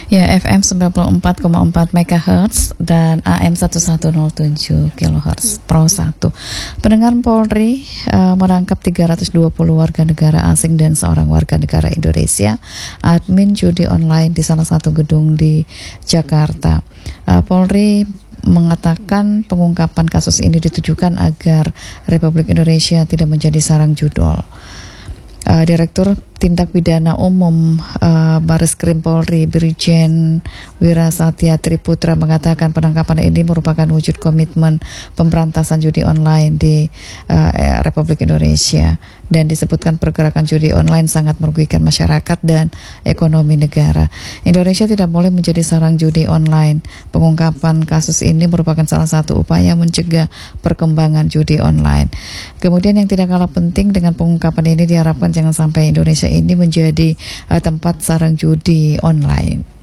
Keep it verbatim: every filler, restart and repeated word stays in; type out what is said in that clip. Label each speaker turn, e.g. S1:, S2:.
S1: Ya, F M sembilan puluh empat koma empat megahertz dan A M seribu seratus tujuh kilohertz Pro satu. Pendengar, Polri uh, menangkap tiga ratus dua puluh warga negara asing dan seorang warga negara Indonesia admin judi online di salah satu gedung di Jakarta. Uh, Polri mengatakan pengungkapan kasus ini ditujukan agar Republik Indonesia tidak menjadi sarang judol. Uh, Direktur Tindak Pidana Umum uh, Baris Krim Polri Brigjen Wirasatya Triputra mengatakan penangkapan ini merupakan wujud komitmen pemberantasan judi online di uh, Republik Indonesia, dan disebutkan pergerakan judi online sangat merugikan masyarakat dan ekonomi negara. Indonesia tidak boleh menjadi sarang judi online. Pengungkapan kasus ini merupakan salah satu upaya mencegah perkembangan judi online. Kemudian yang tidak kalah penting dengan pengungkapan ini, diharapkan jangan sampai Indonesia ini menjadi uh, tempat sarang judi online.